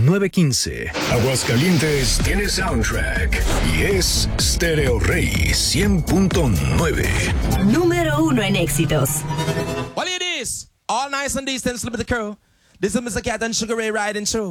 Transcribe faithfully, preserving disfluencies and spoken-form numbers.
nueve quince. Aguascalientes tiene soundtrack y es Stereo Rey cien punto nueve. Número uno en éxitos. Well, it is all nice and decent with the crew. This is mister Cat and Sugar Ray riding through.